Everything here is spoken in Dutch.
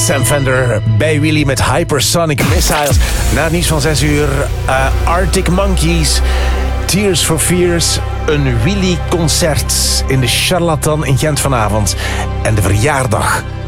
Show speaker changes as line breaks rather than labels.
Sam Fender bij Willy met Hypersonic Missiles. Na het nieuws van 6 uur, Arctic Monkeys, Tears for Fears, een Willy-concert in de Charlatan in Gent vanavond. En de verjaardag